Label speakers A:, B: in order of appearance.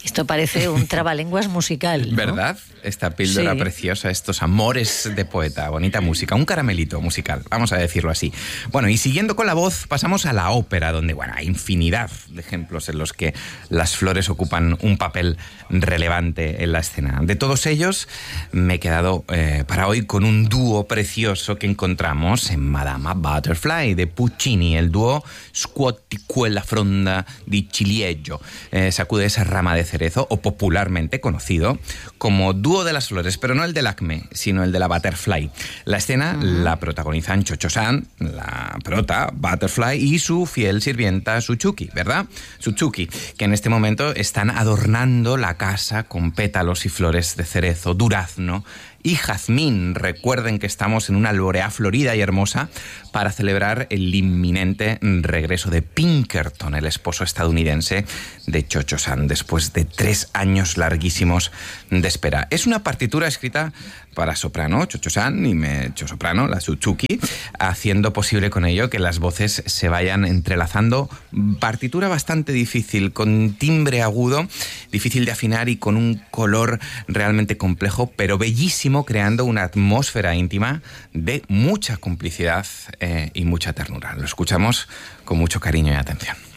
A: Esto parece un trabalenguas musical, ¿no?
B: ¿Verdad? Esta píldora preciosa, estos amores de poeta, bonita música, un caramelito musical, vamos a decirlo así. Bueno, y siguiendo con la voz, pasamos a la ópera, donde, bueno, hay infinidad de ejemplos en los que las flores ocupan un papel relevante en la escena. De todos ellos, me he quedado para hoy con un dúo precioso que encontramos en Madama Butterfly, de Puccini, el dúo Scuoti quella fronda di ciliegio, sacude esa rama de cerezo, o popularmente conocido como dúo de las flores, pero no el del acme, sino el de la Butterfly. La escena la protagonizan Cho-Cho-san, la prota, Butterfly, y su fiel sirvienta Suzuki, ¿verdad? Suzuki, que en este momento están adornando la casa con pétalos y flores de cerezo, durazno y jazmín. Recuerden que estamos en una alborea florida y hermosa para celebrar el inminente regreso de Pinkerton, el esposo estadounidense de Cho-Cho-san, después de 3 años larguísimos de espera. Es una partitura escrita para soprano, Cho-Cho-san, y mezzosoprano, la Suzuki, haciendo posible con ello que las voces se vayan entrelazando. Partitura bastante difícil, con timbre agudo, difícil de afinar y con un color realmente complejo, pero bellísimo, creando una atmósfera íntima de mucha complicidad y mucha ternura. Lo escuchamos con mucho cariño y atención.